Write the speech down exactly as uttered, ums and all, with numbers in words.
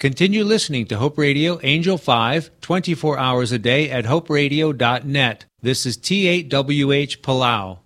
Continue listening to Hope Radio Angel five, twenty-four hours a day at hope radio dot net. This is T eight W H Palau.